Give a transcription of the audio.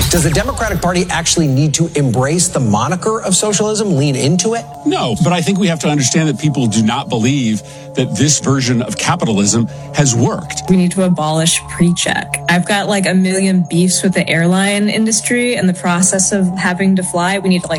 Does the Democratic Party actually need to embrace the moniker of socialism, lean into it? No, but I think we have to understand that people do not believe that this version of capitalism has worked. We need to abolish pre-check. I've got like a million beefs with the airline industry and the process of having to fly. We need to